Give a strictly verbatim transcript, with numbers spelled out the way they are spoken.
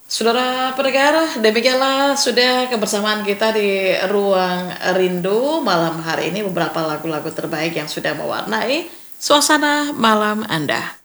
Saudara pendengar, demikianlah sudah kebersamaan kita di Ruang Rindu malam hari ini. Beberapa lagu-lagu terbaik yang sudah mewarnai suasana malam Anda.